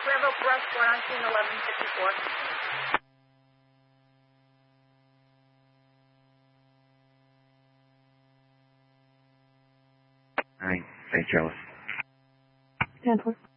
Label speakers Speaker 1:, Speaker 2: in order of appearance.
Speaker 1: Railroad Brush, going on scene 1154.
Speaker 2: All right, St. Charles.
Speaker 3: 10-4.